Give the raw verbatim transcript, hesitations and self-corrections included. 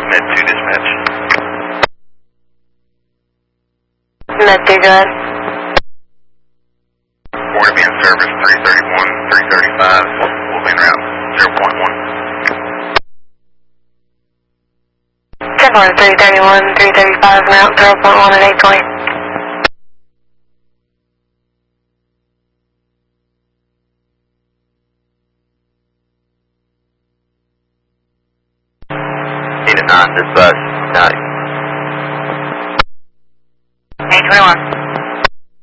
Med two dispatch. Med two, go ahead. We're going to be in service three thirty-one, three thirty-five. We'll be en route zero point one. ten four, three thirty-one, three thirty-five, route zero point one at eight twenty. eight and nine, dispatch. Got it. eight twenty-one.